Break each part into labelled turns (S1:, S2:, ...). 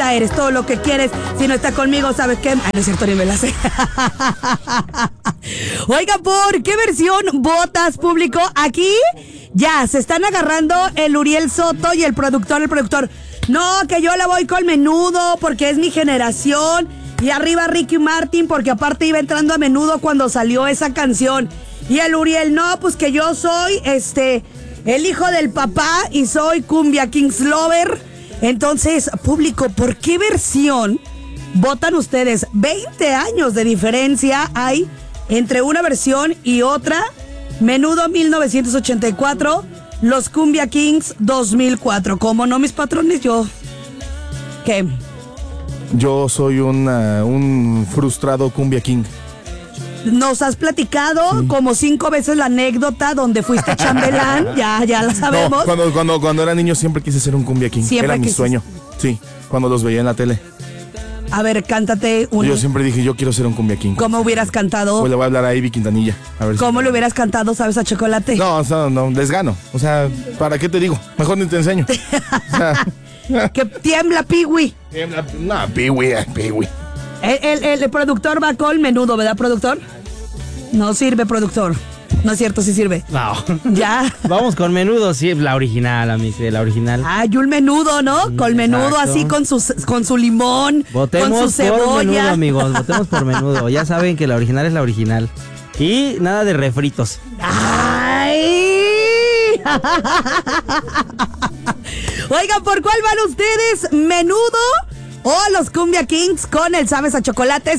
S1: hermosa, eres todo lo que quieres. Si no está conmigo, ¿sabes qué? No es cierto, ni me la sé. Oiga, ¿por qué versión votas, público? Aquí ya se están agarrando el Uriel Soto y el productor. No, que yo la voy con Menudo porque es mi generación. Y arriba Ricky Martin porque aparte iba entrando a Menudo cuando salió esa canción. Y el Uriel, no, pues que yo soy el hijo del papá y soy Cumbia Kings Lover. Entonces, público, ¿por qué versión votan ustedes? 20 años de diferencia hay entre una versión y otra. Menudo 1984, los Cumbia Kings 2004. ¿Cómo no, mis patrones? ¿Qué?
S2: Yo soy un frustrado Cumbia King.
S1: Nos has platicado como 5 veces la anécdota donde fuiste chambelán, ya la sabemos.
S2: No, cuando era niño siempre quise ser un Cumbia King. Era mi sueño. Sí, cuando los veía en la tele.
S1: A ver, cántate uno.
S2: Yo siempre dije, yo quiero ser un Cumbia King.
S1: ¿Cómo hubieras cantado?
S2: Pues le voy a hablar a Ivy Quintanilla. A ver
S1: ¿Cómo le hubieras cantado, sabes, a Chocolate?
S2: No, les gano. O sea, ¿para qué te digo? Mejor ni te enseño. O sea,
S1: que tiembla, Piwi.
S2: No, Piwi.
S1: El productor va con Menudo, ¿verdad, productor? No sirve, productor. No es cierto, sí sirve.
S3: No.
S1: Ya.
S3: Vamos con Menudo, sí, la original, la original.
S1: Ay, un menudo, ¿no? Con Menudo así, con su limón,
S3: votemos
S1: con su cebolla.
S3: Por Menudo, amigos, votemos por Menudo. Ya saben que la original es la original. Y nada de refritos.
S1: ¡Ay! Oigan, ¿por cuál van ustedes? ¿Menudo o los Cumbia Kings con el Sabes a Chocolate?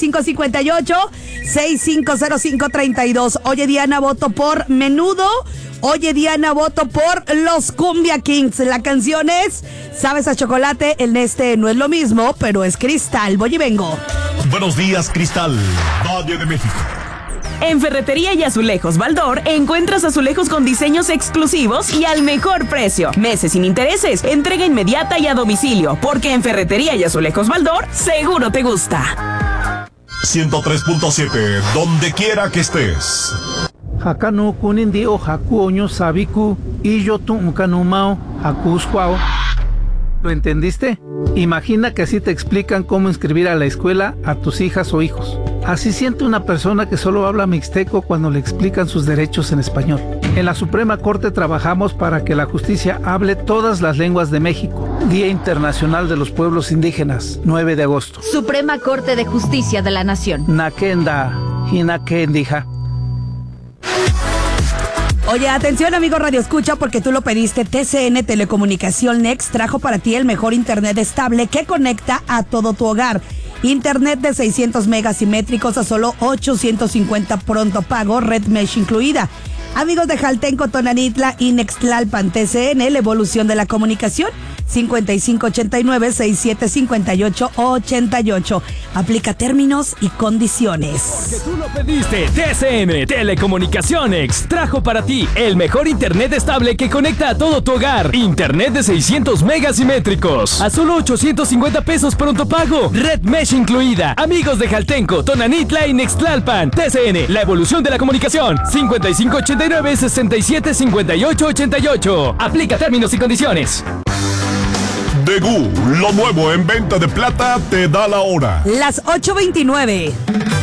S1: 5558-650532. Oye, Diana, voto por Menudo. Oye, Diana, voto por los Cumbia Kings. La canción es Sabes a Chocolate. El Neste no es lo mismo, pero es Cristal. Voy y vengo.
S4: Buenos días, Cristal, Valle de México.
S5: En Ferretería y Azulejos Baldor encuentras azulejos con diseños exclusivos y al mejor precio. Meses sin intereses, entrega inmediata y a domicilio, porque en Ferretería y Azulejos Baldor seguro te gusta.
S4: 103.7, donde quiera que estés.
S6: Hakanu kunindi o haku oño sabiku y yo tu ukanumao hakusquao. ¿Lo entendiste? Imagina que así te explican cómo inscribir a la escuela a tus hijas o hijos. Así siente una persona que solo habla mixteco cuando le explican sus derechos en español. En la Suprema Corte trabajamos para que la justicia hable todas las lenguas de México. Día Internacional de los Pueblos Indígenas, 9 de agosto.
S7: Suprema Corte de Justicia de la Nación.
S6: Nakenda, hinakendija.
S1: Oye, atención, amigo Radio Escucha, porque tú lo pediste. TCN Telecomunicación Next trajo para ti el mejor internet estable que conecta a todo tu hogar. Internet de 600 megas simétricos a solo 850 pronto pago, red mesh incluida. Amigos de Jaltenco, Tonanitla y Nextlalpan, TCN, la evolución de la comunicación. 5589-675888. Aplica términos y condiciones.
S8: Porque tú lo pediste. TCN Telecomunicaciones trajo para ti el mejor internet estable que conecta a todo tu hogar. Internet de 600 megas simétricos a solo 850 pesos pronto pago. Red Mesh incluida. Amigos de Jaltenco, Tonanitla y Nextlalpan. TCN, la evolución de la comunicación. 5589-675888. Aplica términos y condiciones.
S4: Degú, lo nuevo en venta de plata, te da la hora.
S1: Las 8:29.